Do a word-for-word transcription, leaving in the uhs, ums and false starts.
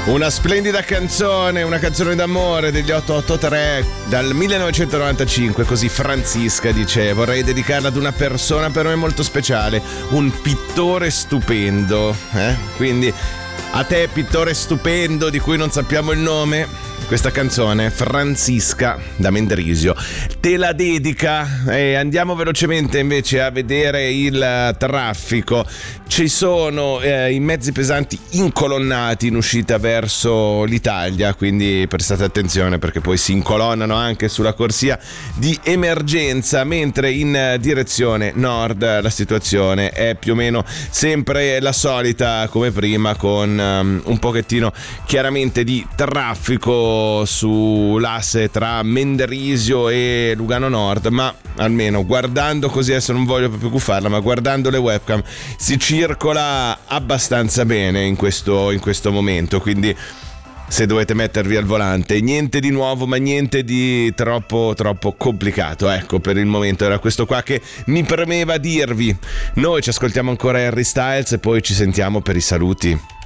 Una splendida canzone, una canzone d'amore degli otto otto tre dal millenovecentonovantacinque, così Francisca dice: vorrei dedicarla ad una persona per me molto speciale, un pittore stupendo, eh? Quindi a te, pittore stupendo di cui non sappiamo il nome, questa canzone Francisca da Mendrisio te la dedica. E andiamo velocemente invece a vedere il traffico. Ci sono eh, i mezzi pesanti incolonnati in uscita verso l'Italia, quindi prestate attenzione perché poi si incolonnano anche sulla corsia di emergenza, mentre in direzione nord la situazione è più o meno sempre la solita come prima, con um, un pochettino chiaramente di traffico sull'asse tra Mendrisio e Lugano Nord, ma almeno guardando così, adesso non voglio proprio cuffarla, ma guardando le webcam si circola abbastanza bene in questo, in questo momento, quindi se dovete mettervi al volante, niente di nuovo ma niente di troppo troppo complicato, ecco, per il momento era questo qua che mi premeva dirvi. Noi ci ascoltiamo ancora Harry Styles e poi ci sentiamo per i saluti.